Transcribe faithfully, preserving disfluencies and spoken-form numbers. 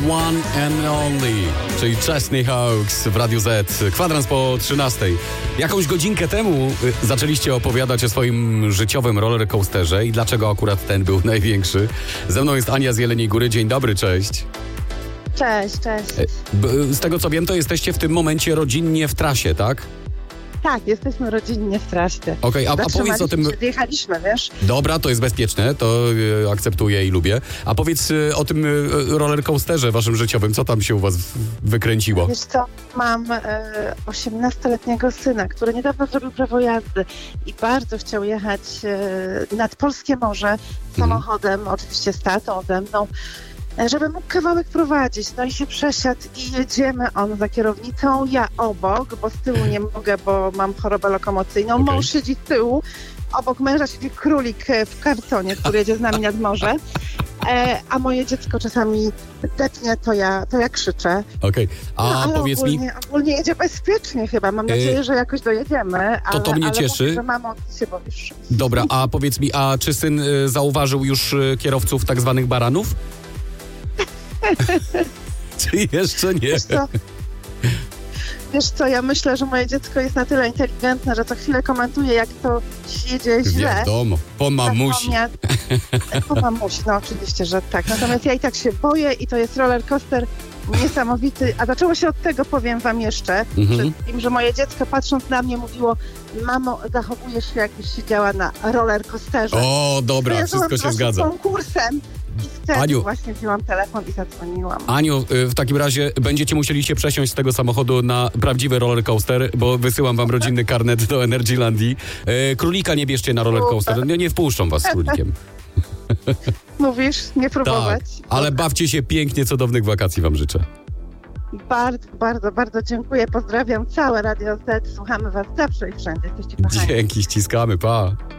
One and Only, czyli Chesney Hawkes w Radiu Z. Kwadrans po trzynastej. Jakąś godzinkę temu zaczęliście opowiadać o swoim życiowym rollercoasterze i dlaczego akurat ten był największy. Ze mną jest Ania z Jeleniej Góry. Dzień dobry, cześć. Cześć, cześć. Z tego co wiem, to jesteście w tym momencie rodzinnie w trasie, tak? Tak, jesteśmy rodzinnie w trasie. Okej, okay, a, a powiedz o tym... Jechaliśmy, wiesz? Dobra, to jest bezpieczne, to e, akceptuję i lubię. A powiedz e, o tym e, rollercoasterze waszym życiowym, co tam się u was wykręciło? Wiesz co, mam e, osiemnastoletniego syna, który niedawno zrobił prawo jazdy i bardzo chciał jechać e, nad Polskie Morze samochodem, mhm. oczywiście z tatą, ze mną, żeby mógł kawałek prowadzić. No i się przesiadł i jedziemy, on za kierownicą, ja obok, bo z tyłu nie mogę, bo mam chorobę lokomocyjną. Okay. Mąż siedzi z tyłu, obok męża siedzi królik w kartonie, który jedzie z nami nad morze. E, a moje dziecko czasami depnie, to ja, to ja krzyczę. Okej, okay. A no, powiedz ogólnie, mi... ogólnie jedzie bezpiecznie chyba, mam nadzieję, że jakoś dojedziemy. Ale, to to mnie ale cieszy. Mówię, że mamo, ty się boisz. Dobra, a powiedz mi, a czy syn y, zauważył już y, kierowców tak zwanych baranów? Czy jeszcze nie? Wiesz co? Wiesz co, ja myślę, że moje dziecko jest na tyle inteligentne, że co chwilę komentuje, jak to jedzie źle. Wiadomo, po mamusi. Po mamusi, no oczywiście, że tak. Natomiast ja i tak się boję i to jest roller coaster niesamowity. A zaczęło się od tego, powiem wam jeszcze, mhm. przed tym, że moje dziecko patrząc na mnie mówiło: mamo, zachowujesz się, jakbyś siedziała na roller coasterze. O, dobra, ja wszystko się zgadza. Konkursem. I wtedy Aniu, właśnie wzięłam telefon i zadzwoniłam. Aniu, w takim razie będziecie musieli się przesiąść z tego samochodu na prawdziwy rollercoaster, bo wysyłam wam rodzinny karnet do Energylandii. Królika nie bierzcie na rollercoaster, nie, nie wpuszczą was z królikiem. Mówisz, nie próbować. Tak, ale bawcie się pięknie, cudownych wakacji wam życzę. Bardzo, bardzo, bardzo dziękuję. Pozdrawiam całe Radio Z. Słuchamy was zawsze i wszędzie. Jesteście kochani. Dzięki, ściskamy, pa.